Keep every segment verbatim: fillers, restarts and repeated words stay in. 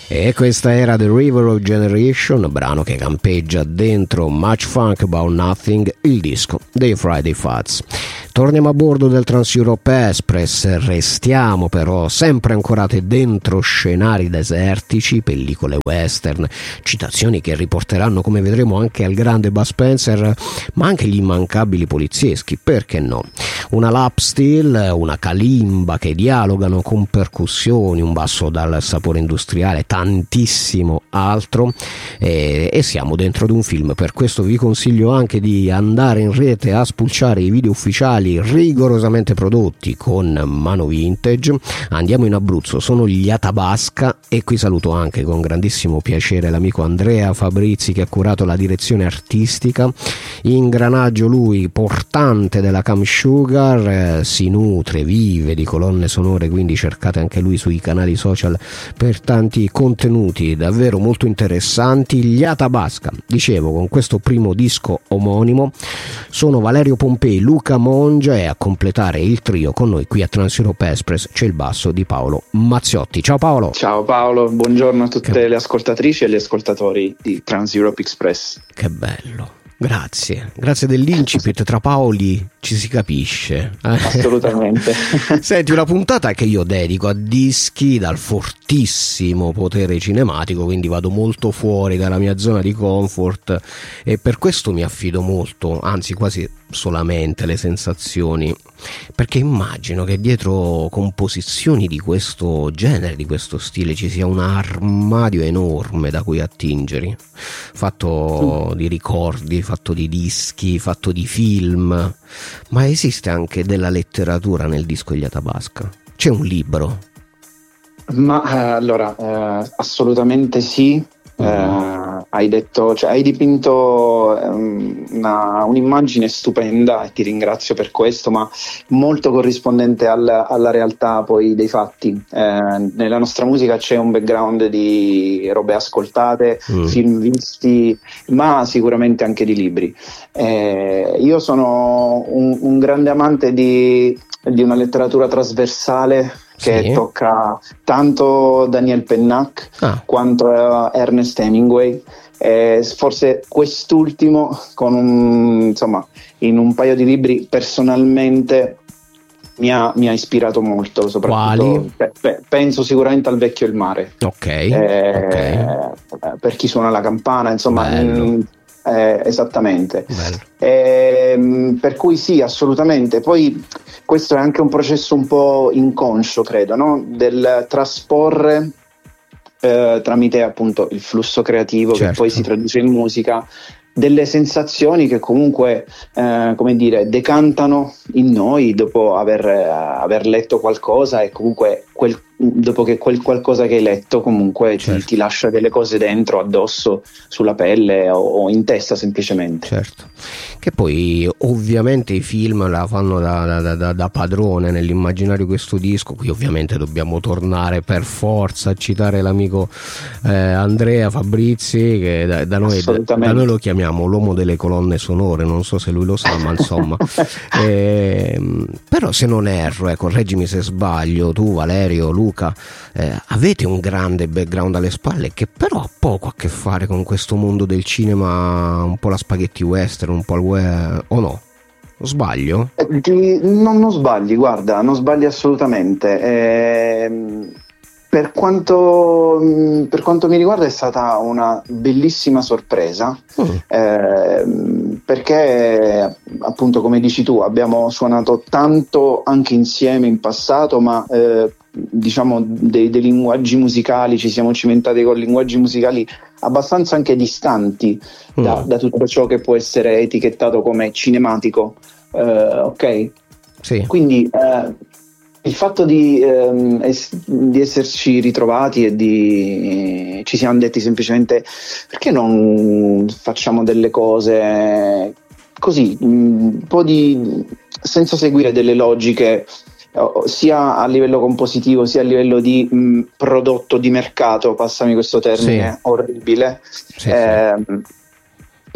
E questa era The River of Generation, brano che campeggia dentro Much Funk About Nothing, il disco dei Friday Fuzz. Torniamo a bordo del Trans-Europe Express, restiamo però sempre ancorate dentro scenari desertici, pellicole western, citazioni che riporteranno, come vedremo, anche al grande Bud Spencer, ma anche gli immancabili polizieschi, perché no? Una lap steel, una kalimba che dialogano con percussioni, un basso dal sapore industriale, tantissimo altro, e, e siamo dentro ad un film. Per questo vi consiglio anche di andare in rete a spulciare i video ufficiali rigorosamente prodotti con mano vintage. Andiamo in Abruzzo, sono gli Atabasca, e qui saluto anche con grandissimo piacere l'amico Andrea Fabrizi che ha curato la direzione artistica. Ingranaggio lui, portante della Cam Sugar, eh, si nutre, vive di colonne sonore, quindi cercate anche lui sui canali social per tanti contenuti davvero molto interessanti. Gli Atabasca, dicevo, con questo primo disco omonimo sono Valerio Pompei, Luca Mongia, e a completare il trio con noi qui a Trans-Europe Express c'è il basso di Paolo Mazziotti. Ciao Paolo. Ciao Paolo, buongiorno a tutte che... le ascoltatrici e gli ascoltatori di Trans-Europe Express. Che bello. Grazie, grazie dell'incipit, tra Paoli ci si capisce. Assolutamente. Senti, una puntata che io dedico a dischi dal fortissimo potere cinematico, quindi vado molto fuori dalla mia zona di comfort e per questo mi affido molto, anzi quasi solamente, le sensazioni, perché immagino che dietro composizioni di questo genere, di questo stile, ci sia un armadio enorme da cui attingere, fatto mm. di ricordi, fatto di dischi, fatto di film. Ma esiste anche della letteratura nel disco degli Atabasca? C'è un libro? Ma eh, allora eh, assolutamente sì. Mm. Eh, hai detto, cioè, hai dipinto um, una, un'immagine stupenda e ti ringrazio per questo, ma molto corrispondente al, alla realtà poi dei fatti. Eh, nella nostra musica c'è un background di robe ascoltate, mm. film visti, ma sicuramente anche di libri. Eh, io sono un, un grande amante di, di una letteratura trasversale che sì. tocca tanto Daniel Pennac ah. quanto uh, Ernest Hemingway, eh, forse quest'ultimo con un, insomma, in un paio di libri personalmente mi ha, mi ha ispirato molto, soprattutto pe, pe, penso sicuramente al Vecchio e il mare, ok, eh, okay. Per chi suona la campana, insomma. Mh, eh, esattamente, eh, per cui sì, assolutamente. Poi questo è anche un processo un po' inconscio, credo, no? Del trasporre eh, tramite appunto il flusso creativo, certo, che poi si traduce in musica, delle sensazioni che comunque eh, come dire decantano in noi dopo aver, eh, aver letto qualcosa, e comunque quel, dopo che quel qualcosa che hai letto comunque certo. ti, ti lascia delle cose dentro, addosso, sulla pelle o, o in testa semplicemente. Certo, che poi ovviamente i film la fanno da, da, da, da padrone nell'immaginario questo disco. Qui ovviamente dobbiamo tornare per forza a citare l'amico eh, Andrea Fabrizi, che da, da, noi, da, da noi lo chiamiamo l'uomo delle colonne sonore, non so se lui lo sa, ma insomma eh, però se non erro, eh, correggimi se sbaglio, tu Valerio, Luca, eh, avete un grande background alle spalle che però ha poco a che fare con questo mondo del cinema, un po' la spaghetti western, un po' il web, o no? Sbaglio? Eh, non, non sbagli, guarda, non sbagli assolutamente. Eh, per quanto, per quanto mi riguarda è stata una bellissima sorpresa, mm. eh, perché appunto, come dici tu, abbiamo suonato tanto anche insieme in passato, ma eh, diciamo dei, dei linguaggi musicali, ci siamo cimentati con linguaggi musicali abbastanza anche distanti mm. da, da tutto ciò che può essere etichettato come cinematico, eh, ok? Sì. Quindi eh, il fatto di, ehm, es- di esserci ritrovati e di ci siamo detti semplicemente perché non facciamo delle cose così, un po' di senza seguire delle logiche sia a livello compositivo sia a livello di mh, prodotto di mercato, passami questo termine sì. orribile, sì, eh, sì.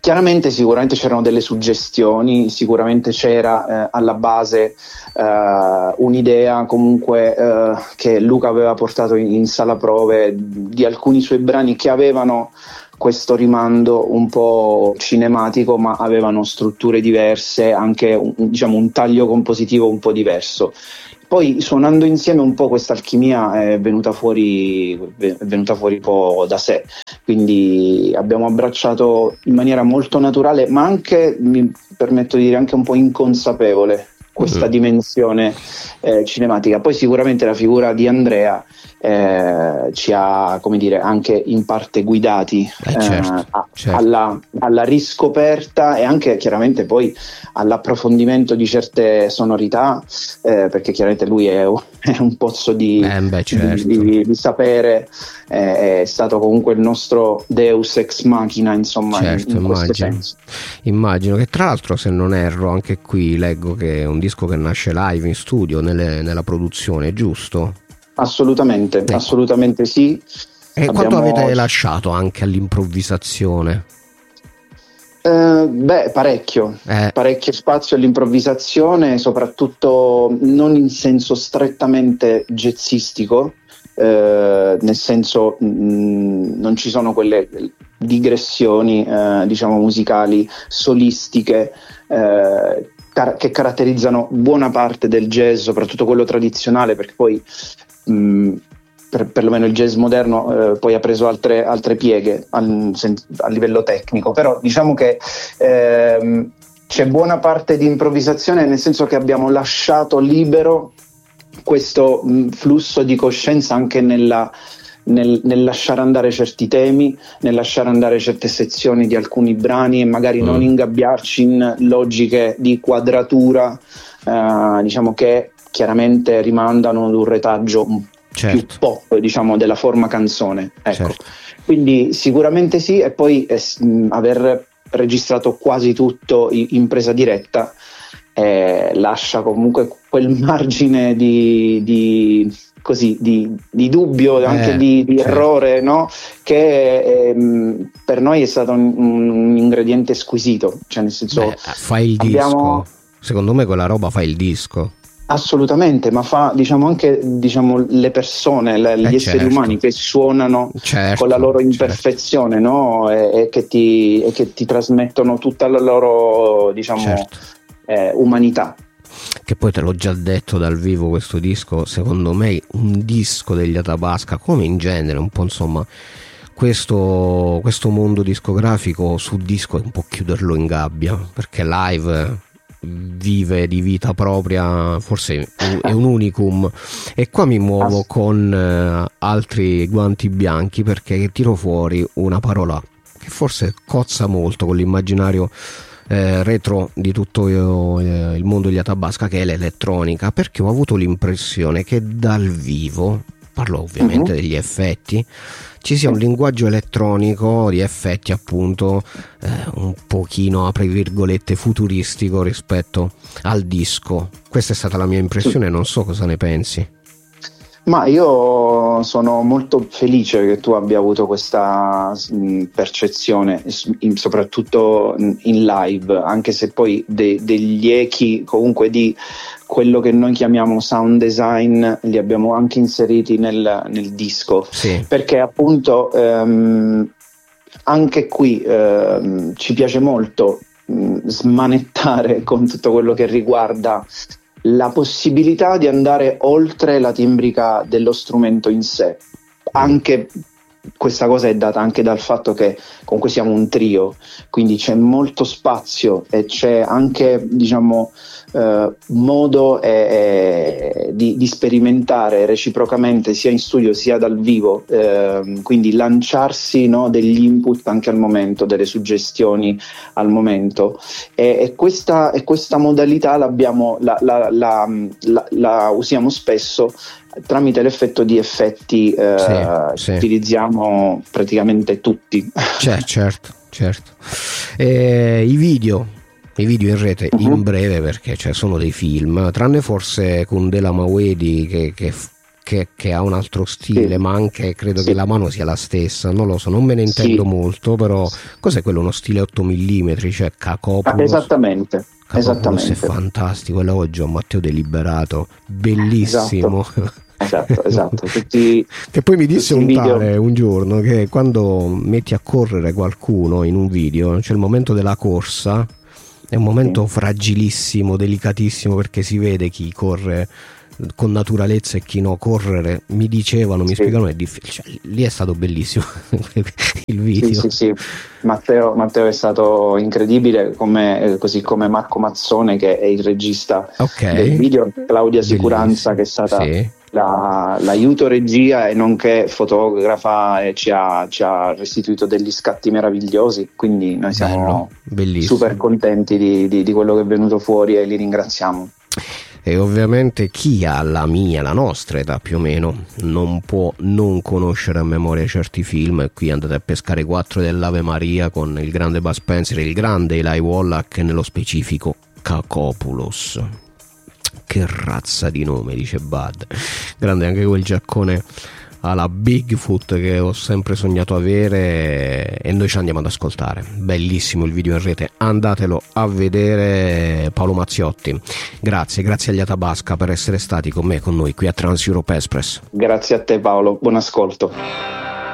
chiaramente sicuramente c'erano delle suggestioni, sicuramente c'era eh, alla base eh, un'idea comunque eh, che Luca aveva portato in, in sala prove di alcuni suoi brani che avevano questo rimando un po' cinematico, ma avevano strutture diverse, anche un, diciamo un taglio compositivo un po' diverso. Poi suonando insieme un po' questa alchimia è venuta fuori, è venuta fuori un po' da sé, quindi abbiamo abbracciato in maniera molto naturale, ma anche, mi permetto di dire, anche un po' inconsapevole questa mm. dimensione eh, cinematica. Poi sicuramente la figura di Andrea eh, ci ha, come dire, anche in parte guidati eh, certo, eh, a, certo. Alla, alla riscoperta e anche chiaramente poi all'approfondimento di certe sonorità, eh, perché chiaramente lui è, è un pozzo di, eh, beh, certo. di, di, di sapere, eh, è stato comunque il nostro Deus ex machina, insomma, certo, in, in questo immagino. senso. Immagino che, tra l'altro, se non erro, anche qui leggo che è un disco che nasce live in studio nelle, nella produzione, giusto? Assolutamente, ecco. Assolutamente sì. E Abbiamo... quanto avete lasciato anche all'improvvisazione? Eh, beh, parecchio, eh. parecchio spazio all'improvvisazione, soprattutto non in senso strettamente jazzistico, eh, nel senso mh, non ci sono quelle digressioni eh, diciamo musicali solistiche eh, car- che caratterizzano buona parte del jazz, soprattutto quello tradizionale, perché poi mh, Per, perlomeno il jazz moderno eh, poi ha preso altre, altre pieghe al, a livello tecnico, però diciamo che ehm, c'è buona parte di improvvisazione, nel senso che abbiamo lasciato libero questo mh, flusso di coscienza anche nella, nel, nel lasciare andare certi temi, nel lasciare andare certe sezioni di alcuni brani e magari mm. non ingabbiarci in logiche di quadratura eh, diciamo che chiaramente rimandano ad un retaggio un certo. più pop, diciamo, della forma canzone, ecco. Certo. Quindi sicuramente sì, e poi eh, aver registrato quasi tutto in presa diretta eh, lascia comunque quel margine di, di così di, di dubbio, eh, anche di, di certo. errore, no? Che eh, per noi è stato un, un ingrediente squisito, cioè nel senso Beh, fai il abbiamo... disco, secondo me quella roba fa il disco. Assolutamente, ma fa diciamo anche diciamo le persone, le, gli eh esseri certo. umani che suonano certo, con la loro imperfezione, certo. no? E, e, che ti, e che ti trasmettono tutta la loro diciamo certo. eh, umanità. Che poi te l'ho già detto dal vivo, questo disco secondo me un disco degli Atabasca, come in genere un po' insomma questo, questo mondo discografico su disco è un po' chiuderlo in gabbia, perché live vive di vita propria, forse è un unicum, e qua mi muovo con uh, altri guanti bianchi perché tiro fuori una parola che forse cozza molto con l'immaginario eh, retro di tutto io, eh, il mondo degli Atabasca, che è l'elettronica, perché ho avuto l'impressione che dal vivo, parlo ovviamente uh-huh. degli effetti, ci sia un linguaggio elettronico di effetti appunto eh, un pochino, apri virgolette, futuristico rispetto al disco. Questa è stata la mia impressione, non so cosa ne pensi. Ma io sono molto felice che tu abbia avuto questa mh, percezione, in, soprattutto in live, anche se poi de, degli echi comunque di quello che noi chiamiamo sound design li abbiamo anche inseriti nel, nel disco, sì. perché appunto ehm, anche qui ehm, ci piace molto mh, smanettare con tutto quello che riguarda la possibilità di andare oltre la timbrica dello strumento in sé. Anche questa cosa è data anche dal fatto che comunque siamo un trio, quindi c'è molto spazio e c'è anche diciamo eh, modo eh, eh, di, di sperimentare reciprocamente sia in studio sia dal vivo, eh, quindi lanciarsi no, degli input anche al momento, delle suggestioni al momento, e, e, questa, e questa modalità l'abbiamo, la, la, la, la, la usiamo spesso tramite l'effetto di effetti eh, sì, sì. utilizziamo praticamente tutti. Cioè, certo, certo. Eh, i video, i video in rete uh-huh. in breve, perché cioè, sono dei film, tranne forse con Dela Mawedi che, che che, che ha un altro stile, sì. ma anche credo sì. che la mano sia la stessa, non lo so, non me ne intendo sì. molto, però cos'è quello, uno stile otto millimetri, cioè Cacopoulos? Ah, esattamente. Cacopoulos è fantastico, quello oggi ho Matteo Deliberato, bellissimo. Esatto. Esatto, esatto. Tutti, che poi mi disse un video... tale un giorno che quando metti a correre qualcuno in un video, c'è il momento della corsa, è un momento sì. fragilissimo, delicatissimo, perché si vede chi corre con naturalezza e chi no. Correre, mi dicevano, mi sì. spiegano, è difficile, cioè, lì è stato bellissimo il video. Sì, sì, sì. Matteo, Matteo è stato incredibile, come, così come Marco Mazzone, che è il regista okay. del video, Claudia Sicuranza, bellissimo. Che è stata sì. la, l'aiuto regia e nonché fotografa, e ci ha, ci ha restituito degli scatti meravigliosi, quindi noi siamo Bello, super contenti di, di, di quello che è venuto fuori e li ringraziamo. E ovviamente chi ha la mia, la nostra età più o meno, non può non conoscere a memoria certi film. Qui andate a pescare quattro dell'Ave Maria con il grande Bud Spencer, il grande Eli Wallach e nello specifico Cacopoulos. Che razza di nome, dice Bud. Grande anche quel giaccone alla Bigfoot che ho sempre sognato avere, e noi ci andiamo ad ascoltare. Bellissimo il video in rete, andatelo a vedere. Paolo Mazziotti, grazie, grazie agli Atabasca per essere stati con me, con noi qui a Trans Europe Express. Grazie a te Paolo, buon ascolto.